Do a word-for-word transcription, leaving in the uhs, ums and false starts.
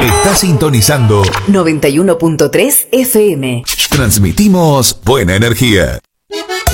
Está sintonizando noventa y uno punto tres F M. Transmitimos buena energía.